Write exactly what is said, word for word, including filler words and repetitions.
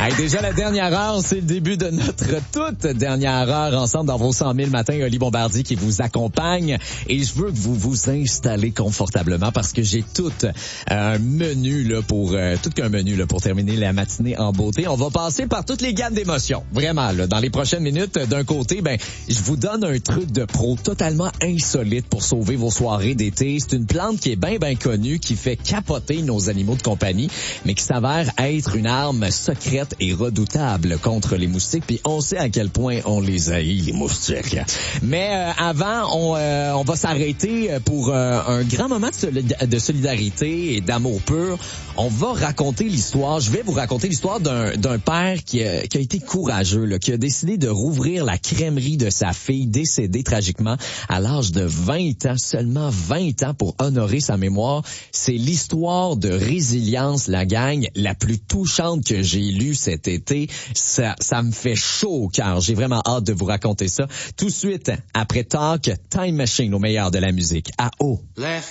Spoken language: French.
Hey, déjà la dernière heure, c'est le début de notre toute dernière heure ensemble dans vos cent mille matins. Oli Bombardier qui vous accompagne et je veux que vous vous installez confortablement parce que j'ai tout euh, un menu là pour euh, tout qu'un menu là pour terminer la matinée en beauté. On va passer par toutes les gammes d'émotions. Vraiment là, dans les prochaines minutes, d'un côté, ben je vous donne un truc de pro totalement insolite pour sauver vos soirées d'été. C'est une plante qui est bien bien connue, qui fait capoter nos animaux de compagnie, mais qui s'avère être une arme secrète et redoutable contre les moustiques, puis on sait à quel point on les haït, les moustiques. Mais euh, avant, on, euh, on va s'arrêter pour euh, un grand moment de, solid- de solidarité et d'amour pur. On va raconter l'histoire, je vais vous raconter l'histoire d'un, d'un père qui a, qui a été courageux, là, qui a décidé de rouvrir la crèmerie de sa fille décédée tragiquement à l'âge de vingt ans, seulement vingt ans pour honorer sa mémoire. C'est l'histoire de résilience, la gang, la plus touchante que j'ai lue cet été. Ça, ça me fait chaud au cœur. J'ai vraiment hâte de vous raconter ça. Tout de suite, après Talk, Time Machine au meilleur de la musique. À haut.